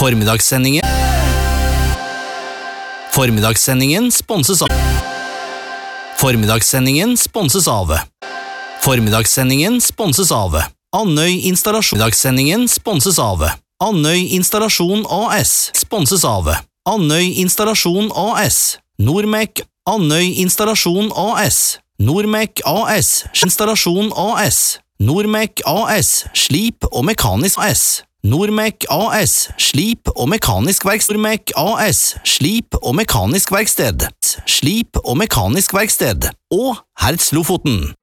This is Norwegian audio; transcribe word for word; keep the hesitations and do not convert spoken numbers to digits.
Formiddagssendingen Formiddagssendingen sponses av Formiddagssendingen sponses av Formiddagssendingen sponses av Andøy Installasjon Formiddagssendingen sponses av Andøy Installasjon A S sponses av Andøy Installasjon A S Normek Andøy Installasjon A S Normek A S Installasjon A S Normek A S Slip og Mekanisk A S Normek A S Slip og Mekanisk Verksted Normek A S Slip og Mekanisk Verksted Slip og Mekanisk Verksted og Hertz Lofoten.